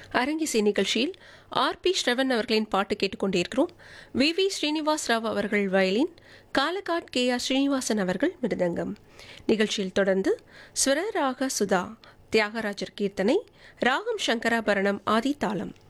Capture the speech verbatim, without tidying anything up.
அரங்கிசை நிகழ்ச்சியில் R B Shravan அவர்களின் பாட்டு கேட்டுக்கொண்டிருக்கிறோம். வி வி ஸ்ரீனிவாஸ் ராவ் அவர்கள் வயலின், காலக்காட் கே ஆர் ஸ்ரீனிவாசன் அவர்கள் மிருதங்கம். நிகழ்ச்சியில் தொடர்ந்து ஸ்வர ராக சுதா, தியாகராஜர் கீர்த்தனை, ராகம் சங்கராபரணம் ஆதி தாளம்.